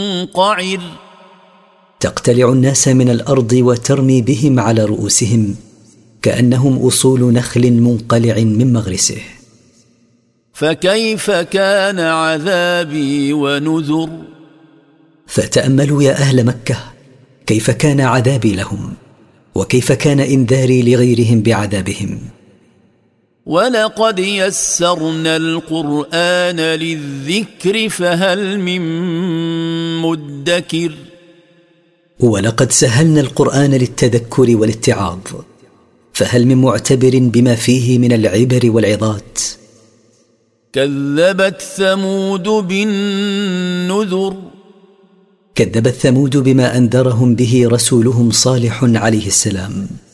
منقعر تقتلع الناس من الأرض وترمي بهم على رؤوسهم كأنهم أصول نخل منقلع من مغرسه. فكيف كان عذابي ونذر. فتأملوا يا أهل مكة كيف كان عذابي لهم وكيف كان إنذاري لغيرهم بعذابهم. ولقد يسرنا القرآن للذكر فهل من مدكر. ولقد سهلنا القرآن للتذكر والاتعاظ فهل من معتبر بما فيه من العبر والعظات. كذبت ثمود بالنذر. كذبت ثمود بما أنذرهم به رسولهم صالح عليه السلام.